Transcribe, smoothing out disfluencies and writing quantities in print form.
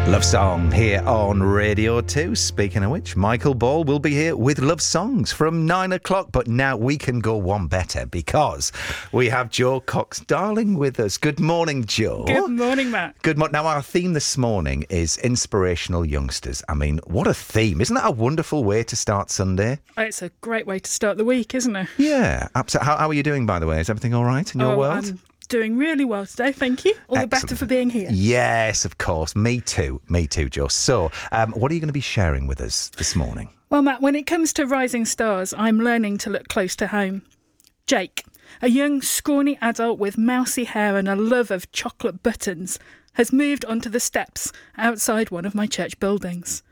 Love Song here on Radio 2. Speaking of which, Michael Ball will be here with Love Songs from 9 o'clock. But now we can go one better because we have Joe Cox-Darling with us. Good morning, Joe. Good morning, Matt. Good morning. Now, our theme this morning is inspirational youngsters. I mean, what a theme. Isn't that a wonderful way to start Sunday? It's a great way to start the week, isn't it? Yeah, absolutely. How are you doing, by the way? Is everything all right in your world? I'm doing really well today, thank you. All the better for being here. Yes, of course. Me too, Joe. So, what are you going to be sharing with us this morning? Well, Matt, when it comes to rising stars, I'm learning to look close to home. Jake, a young, scrawny adult with mousy hair and a love of chocolate buttons, has moved onto the steps outside one of my church buildings.